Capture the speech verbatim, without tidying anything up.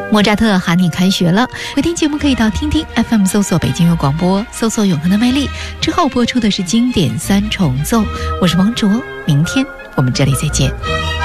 莫扎特喊你开学了，回听节目可以到听听 F M 搜索北京有广播，搜索永恒的魅力，之后播出的是经典三重奏。我是王卓，明天我们这里再见。